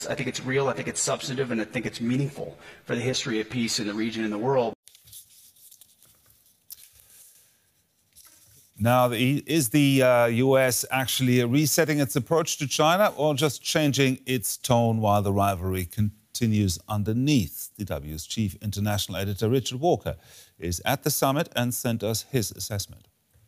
I think it's real, I think it's substantive, and I think it's meaningful for the history of peace in the region and the world. Now, is the U.S. actually resetting its approach to China or just changing its tone while the rivalry continues underneath? DW's chief international editor, Richard Walker, is at the summit and sent us his assessment.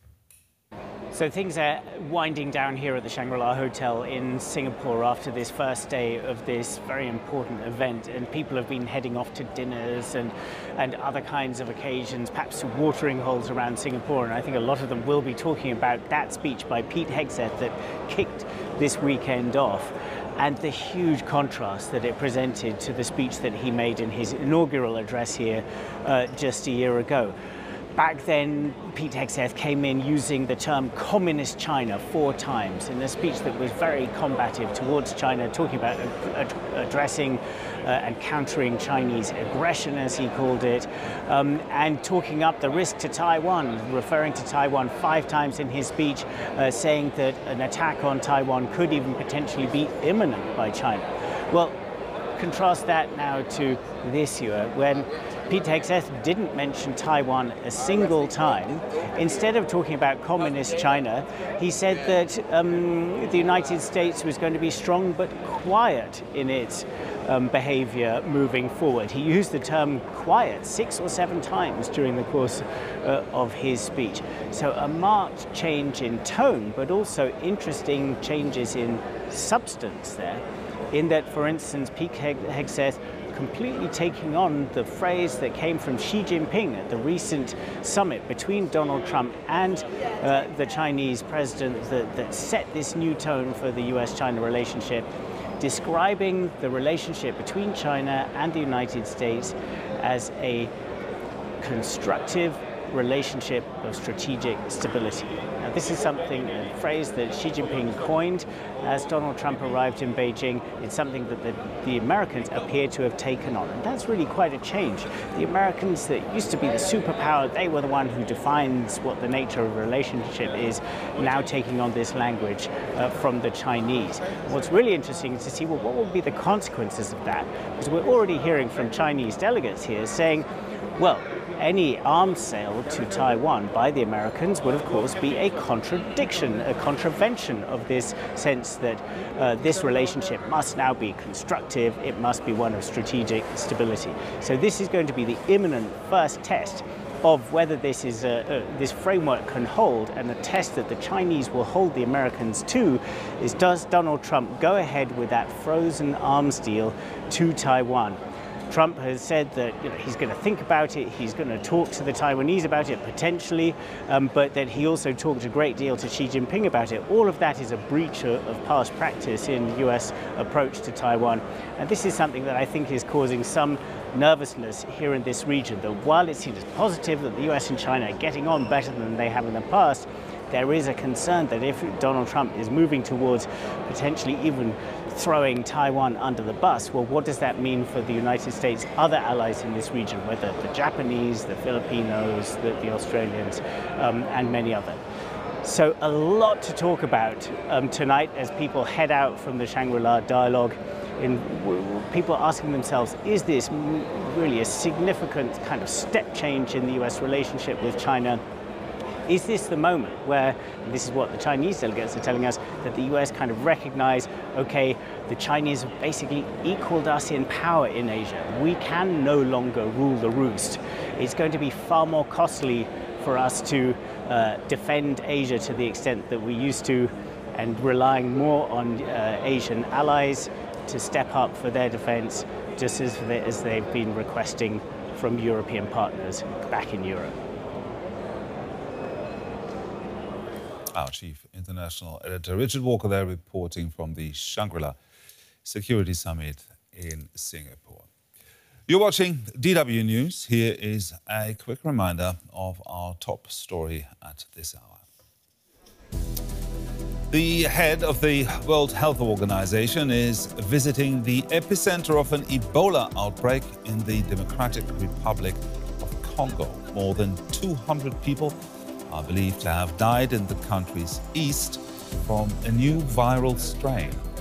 So things are winding down here at the Shangri-La Hotel in Singapore after this first day of this very important event, and people have been heading off to dinners and other kinds of occasions, perhaps watering holes around Singapore, and I think a lot of them will be talking about that speech by Pete Hegseth that kicked this weekend off, and the huge contrast that it presented to the speech that he made in his inaugural address here just a year ago. Back then, Pete Hegseth came in using the term Communist China 4 times in a speech that was very combative towards China, talking about addressing and countering Chinese aggression, as he called it, and talking up the risk to Taiwan, referring to Taiwan 5 times in his speech, saying that an attack on Taiwan could even potentially be imminent by China. Well, contrast that now to this year, when Pete Hegseth didn't mention Taiwan a single time. Instead of talking about communist China, he said that the United States was going to be strong but quiet in its behavior moving forward. He used the term quiet 6 or 7 times during the course of his speech. So a marked change in tone, but also interesting changes in substance there, in that, for instance, Pete Hegseth completely taking on the phrase that came from Xi Jinping at the recent summit between Donald Trump and the Chinese president that set this new tone for the US-China relationship, describing the relationship between China and the United States as a constructive relationship of strategic stability. Now, this is something, a phrase that Xi Jinping coined as Donald Trump arrived in Beijing. It's something that the Americans appear to have taken on, and that's really quite a change. The Americans that used to be the superpower, they were the one who defines what the nature of a relationship is, now taking on this language from the Chinese. What's really interesting is to see, well, what will be the consequences of that? Because we're already hearing from Chinese delegates here saying, well, any arms sale to Taiwan by the Americans would, of course, be a contradiction, a contravention of this sense that this relationship must now be constructive, it must be one of strategic stability. So this is going to be the imminent first test of whether this is this framework can hold, and the test that the Chinese will hold the Americans to is, does Donald Trump go ahead with that frozen arms deal to Taiwan? Trump has said that he's going to think about it, he's going to talk to the Taiwanese about it potentially, but that he also talked a great deal to Xi Jinping about it. All of that is a breach of past practice in the US approach to Taiwan. And this is something that I think is causing some nervousness here in this region, that while it seems positive that the US and China are getting on better than they have in the past, there is a concern that if Donald Trump is moving towards potentially even throwing Taiwan under the bus, well, what does that mean for the United States' other allies in this region, whether the Japanese, the Filipinos, the Australians, and many others? So a lot to talk about tonight as people head out from the Shangri-La dialogue. People asking themselves, is this really a significant kind of step change in the US relationship with China? Is this the moment where, and this is what the Chinese delegates are telling us, that the US kind of recognize, okay, the Chinese have basically equaled us in power in Asia. We can no longer rule the roost. It's going to be far more costly for us to defend Asia to the extent that we used to, and relying more on Asian allies to step up for their defense, just as they've been requesting from European partners back in Europe. Our chief international editor, Richard Walker, there reporting from the Shangri-La Security Summit in Singapore. You're watching DW News. Here is a quick reminder of our top story at this hour. The head of the World Health Organization is visiting the epicenter of an Ebola outbreak in the Democratic Republic of Congo. More than 200 people are believed to have died in the country's east from a new viral strain.